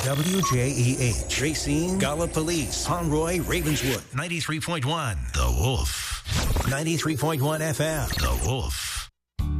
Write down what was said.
WJEH, Racine, Gallipolis, Conroy, Ravenswood. 93.1, The Wolf. 93.1 FM, The Wolf.